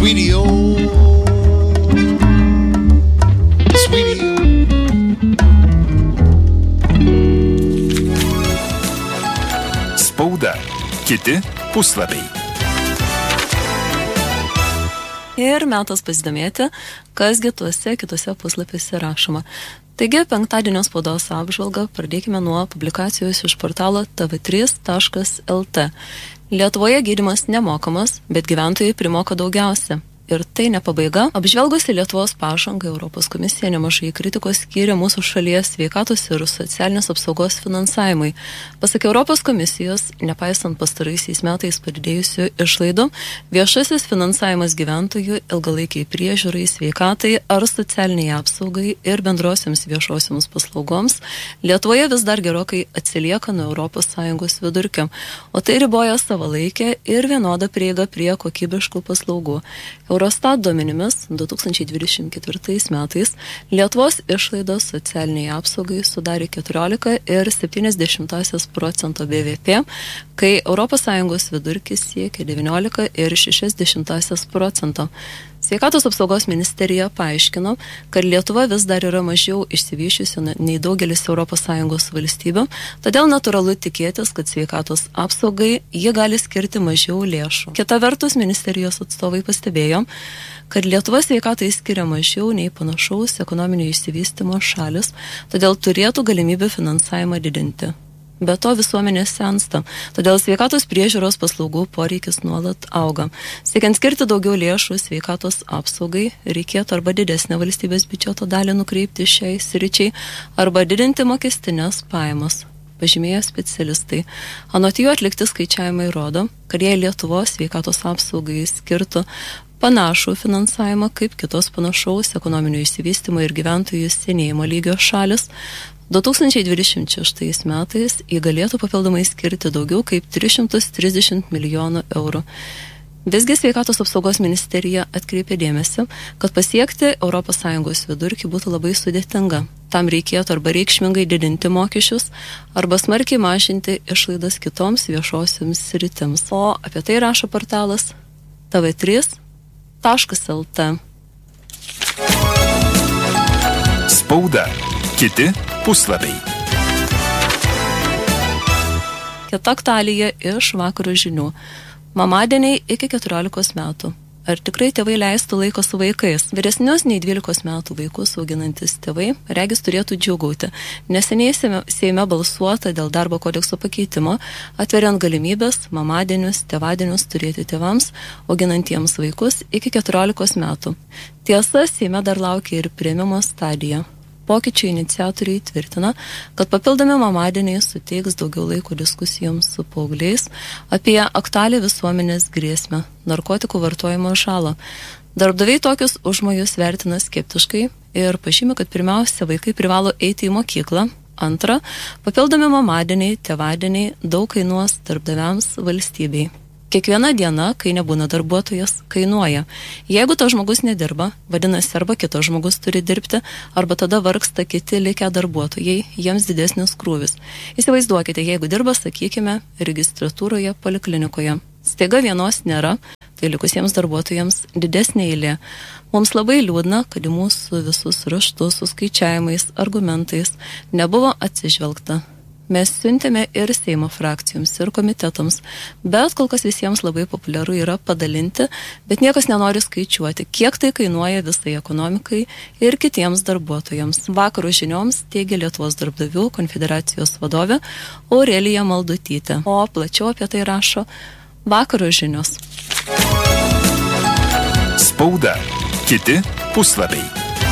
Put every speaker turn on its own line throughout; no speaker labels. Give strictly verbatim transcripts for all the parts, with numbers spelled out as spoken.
Sweetie, oh, sweetie, oh. Spauda. Kiti puslapiai.
Ir metas pasidomėti, kasgi tuose kitose puslapiuose rašoma. Taigi, penktadienio spaudos apžvalgą pradėkime nuo publikacijos iš portalo t v trys taškas l t. Lietuvoje gydymas nemokamas, bet gyventojai primoka daugiausia. Ir tai ne pabaiga. Apžvelgusi Lietuvos pažangą, Europos komisija nemažai kritikos skyrė mūsų šalies sveikatos ir socialinės apsaugos finansavimui. Pasak Europos komisijos, nepaisant pastaraisiais metais padidėjusių išlaidų, viešasis finansavimas gyventojų ilgalaikiai priežiūrai, sveikatai ar socialiniai apsaugai ir bendrosiams viešosiams paslaugoms Lietuvoje vis dar gerokai atsilieka nuo Europos Sąjungos vidurkio, o tai riboja savalaikę ir vienodą prieigą prie kokybiškų paslaugų. Eurostat duomenimis du tūkstančiai dvidešimt ketvirtais metais Lietuvos išlaidos socialiniai apsaugai sudarė keturiolika ir septynias dešimtąsias procento B V P, kai Europos Sąjungos vidurkis siekia devyniolika ir šešias dešimtąsias procento. Sveikatos apsaugos ministerija paaiškino, kad Lietuva vis dar yra mažiau išsivysčiusi nei daugelis Europos Sąjungos valstybių, todėl natūralu tikėtis, kad sveikatos apsaugai jie gali skirti mažiau lėšų. Kita vertus, ministerijos atstovai pastebėjo, kad Lietuva sveikatai skiria mažiau nei panašaus ekonominio išsivystimo šalis, todėl turėtų galimybę finansavimą didinti. Be to visuomenė sensta, todėl sveikatos priežiūros paslaugų poreikis nuolat auga. Siekiant skirti daugiau lėšų sveikatos apsaugai, reikėtų arba didesnę valstybės biudžeto dalį nukreipti šiai sričiai, arba didinti mokestinės pajamas, pažymėjo specialistai. Anot jų atlikti skaičiavimai rodo, kad jei Lietuvos sveikatos apsaugai skirtų panašų finansavimą kaip kitos panašaus ekonominio išsivystymo ir gyventojų senėjimo lygio šalis, du tūkstančiai dvidešimt šeštais metais jį galėtų papildomai skirti daugiau kaip tris šimtus trisdešimt milijonų eurų. Visgi sveikatos apsaugos ministerija atkreipė dėmesį, kad pasiekti Europos Sąjungos vidurkį būtų labai sudėtinga. Tam reikėtų arba reikšmingai didinti mokesčius, arba smarkiai mažinti išlaidas kitoms viešosioms sritims. O apie tai rašo portalas t v trys taškas l t.
Spauda. Kiti puslapiai.
Kita aktualija iš vakaro žinių. Mamadieniai iki keturiolikos metų. Ar tikrai tėvai leistų laiko su vaikais? Vyresnius nei dvylikos metų vaikus auginantis tėvai regis turėtų džiūgauti. Neseniai Seime balsuota dėl darbo kodekso pakeitimo, atveriant galimybės mamadienius, tėvadienius turėti tėvams, auginantiems vaikus iki keturiolikos metų. Tiesa, Seime dar laukia ir priėmimo stadija. Pokyčių iniciatoriai tvirtina, kad papildomi mamadieniai suteiks daugiau laiko diskusijoms su paaugliais apie aktualią visuomenės grėsmę, narkotikų vartojimo žalą. Darbdaviai tokius užmojus vertina skeptiškai ir pažymi, kad pirmiausia vaikai privalo eiti į mokyklą. Antra, papildomi mamadieniai, tėvadieniai daug kainuos darbdaviams, valstybei. Kiekviena diena, kai nebūna darbuotojas, kainuoja. Jeigu to žmogus nedirba, vadinasi, arba kitos žmogus turi dirbti, arba tada vargsta kiti likę darbuotojai, jiems didesnis krūvis. Įsivaizduokite, jeigu dirba, sakykime, registratūroje, poliklinikoje. Staiga vienos nėra, tai likusiems darbuotojams didesnė eilė. Mums labai liūdna, kad į mūsų visus raštus su skaičiavimais, argumentais nebuvo atsižvelgta. Mes siuntėme ir Seimo frakcijoms, ir komitetams, bet kol kas visiems labai populiaru yra padalinti, bet niekas nenori skaičiuoti, kiek tai kainuoja visai ekonomikai ir kitiems darbuotojams. Vakaro žinioms teigia Lietuvos darbdavių konfederacijos vadovė Aurelija Maldutytė. O plačiau apie tai rašo Vakaro žinios.
Spauda. Kiti puslapiai.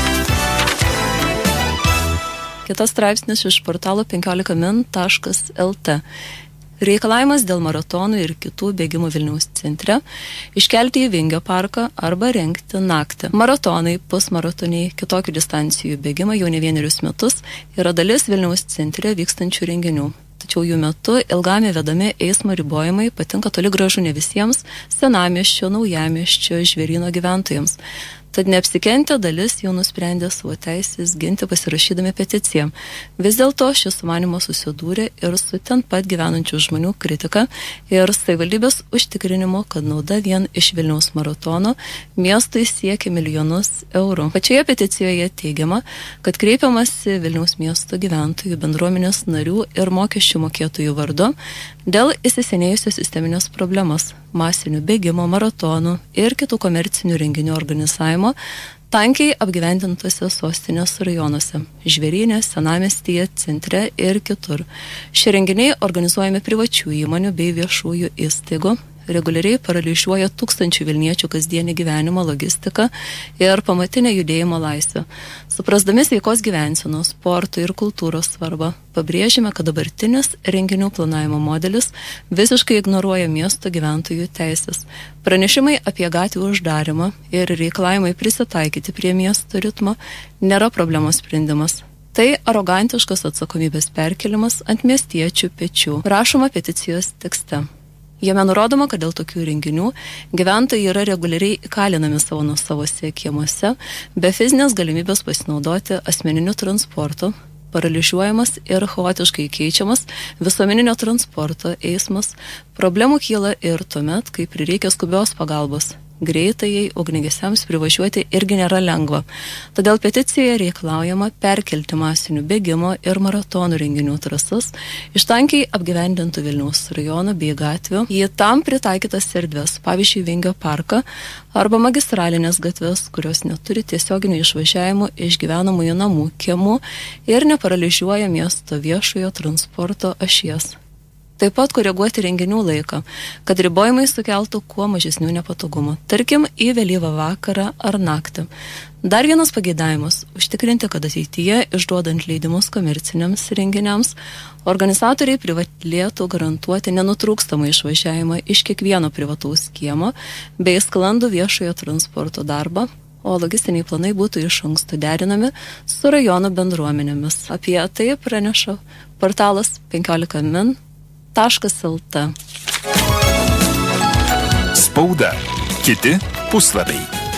Kitas straipsnis iš portalo penkiolika min taškas l t. Reikalavimas dėl maratonų ir kitų bėgimų Vilniaus centre iškelti į Vingio parką arba rengti naktį. Maratonai, pusmaratoniai, kitokių distancijų bėgimai jau ne vienerius metus yra dalis Vilniaus centre vykstančių renginių. Tačiau jų metu ilgam įvedami eismo ribojimai patinka toli gražu ne visiems senamiesčio, naujamiesčio, Žvėryno gyventojams. Tad neapsikentę dalis jau nusprendė savo teisės ginti pasirašydami peticiją. Vis dėlto šis sumanymas susidūrė ir su ten pat gyvenančių žmonių kritika ir savivaldybės užtikrinimo, kad nauda vien iš Vilniaus maratono miestui siekia milijonus eurų. Pačioje peticijoje teigiama, kad kreipiamasi Vilniaus miesto gyventojų, bendruomenės narių ir mokesčių mokėtojų vardu dėl įsisenėjusios sisteminės problemos – masinių bėgimo, maratonų ir kitų komercinių renginių organizavimo tankiai apgyvendintose sostinės rajonuose – Žvėryne, Senamiestyje, centre ir kitur. Šie renginiai organizuojami privačių įmonių bei viešųjų įstaigų, reguliariai paralyžiuoja tūkstančių Vilniečių kasdienį gyvenimą, logistiką ir pamatinę judėjimo laisvę. Suprasdami sveikos gyvensenos, sporto ir kultūros svarbą, pabrėžime, kad dabartinis renginių planavimo modelis visiškai ignoruoja miesto gyventojų teisės. Pranešimai apie gatvių uždarimą ir reikalavimai prisitaikyti prie miesto ritmo nėra problemos sprendimas. Tai arogantiškas atsakomybės perkelimas ant miestiečių pečių, rašoma peticijos tekste. Jame nurodoma, kad dėl tokių renginių gyventojai yra reguliariai įkalinami savo nuosavose kiemuose, be fizinės galimybės pasinaudoti asmeniniu transportu, paralyžiuojamas ir chaotiškai keičiamas visuomeninio transporto eismas. Problemų kyla ir tuomet, kai prireikia skubios pagalbos. Greitajai ugniagesiams privažiuoti irgi nėra lengva. Todėl peticijoje reikalaujama perkelti masinių bėgimo ir maratonų renginių trasas iš tankiai apgyvendintų Vilniaus rajonų bei gatvių į tam pritaikytas erdves, pavyzdžiui, Vingio parką arba magistralinės gatves, kurios neturi tiesioginių išvažiavimų iš gyvenamųjų namų, kiemų ir neparalyžiuoja miesto viešojo transporto ašies. Taip pat koreguoti renginių laiką, kad ribojimai sukeltų kuo mažesnių nepatogumų, tarkim, į vėlyvą vakarą ar naktį. Dar vienas pageidavimas – užtikrinti, kad ateityje, išduodant leidimus komerciniams renginiams, organizatoriai privalėtų garantuoti nenutrūkstamą išvažiavimą iš kiekvieno privataus kiemo bei sklandų viešojo transporto darbą, o logistiniai planai būtų iš anksto derinami su rajono bendruomenėmis. Apie tai praneša portalas penkiolika min taškas lt.
Spauda. Kiti puslapiai.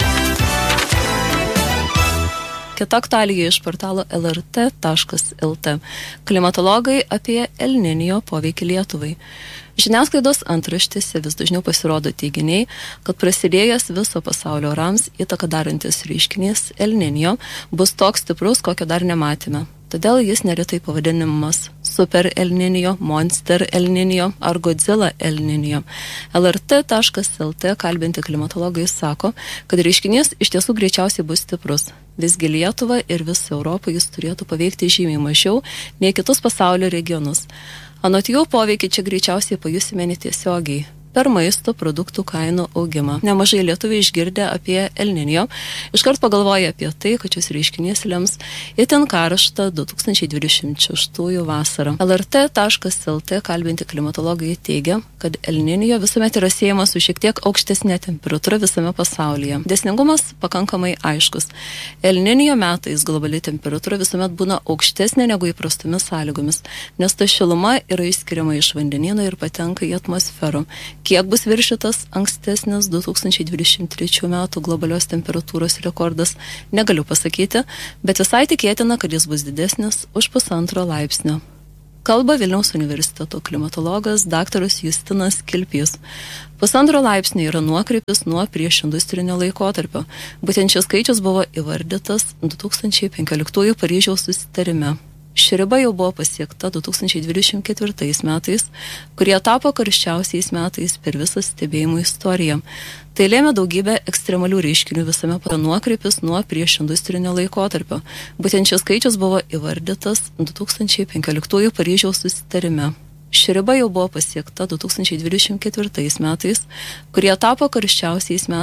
Kita aktualija iš portalo el er tė taškas el tė. Klimatologai apie El Niño poveikį Lietuvai. Žiniasklaidos antraštėse vis dažniau pasirodo teiginiai, kad prasidėjęs viso pasaulio orams įtaką darantis reiškinys El Niño bus toks stiprus, kokio dar nematėme. Todėl jis neretai pavadinimas Super El Niño, Monster El Niño ar Godzilla El Niño. el er tė taškas el tė kalbinti klimatologai sako, kad reiškinys iš tiesų greičiausiai bus stiprus. Visgi Lietuvą ir visą Europą jis turėtų paveikti žymiai mažiau nei kitus pasaulio regionus. Anot jų poveikį čia greičiausiai pajusime netiesiogiai per maisto produktų kainų augimą. Nemažai lietuviai išgirdę apie El Niño iškart pagalvoja apie tai, kad šis reiškinys lems itin karštą du tūkstančiai dvidešimt šeštųjų vasarą. el er tė taškas el tė kalbinti klimatologai teigia, kad El Niño visuomet yra siejamas su šiek tiek aukštesnė temperatūra visame pasaulyje. Dėsningumas pakankamai aiškus. El Niño metais globali temperatūra visuomet būna aukštesnė negu įprastomis sąlygomis, nes ta šiluma yra išskiriama iš vandenyno ir patenka į atmosferą. Kiek bus viršytas ankstesnis du tūkstančiai dvidešimt trečių metų globalios temperatūros rekordas, negaliu pasakyti, bet visai tikėtina, kad jis bus didesnis už pusantro laipsnio. Kalba Vilniaus universiteto klimatologas daktaras Justinas Kilpys. Pusantro laipsnio yra nuokrypis nuo priešindustrinio laikotarpio. Būtent šis skaičius buvo įvardytas du tūkstančiai penkioliktųjų Paryžiaus susitarime. Ši riba jau buvo pasiekta du tūkstančiai dvidešimt ketvirtais metais, kurie tapo karščiausiais metais per visą stebėjimų istoriją. Tai lėmė daugybę ekstremalių reiškinių visame nuokrypis nuo priešindustrinio laikotarpio. Būtent šis skaičius buvo įvardytas du tūkstančiai penkioliktųjų Paryžiaus susitarime. Ši riba jau buvo pasiekta du tūkstančiai dvidešimt ketvirtais metais, kurie tapo karščiausiais metais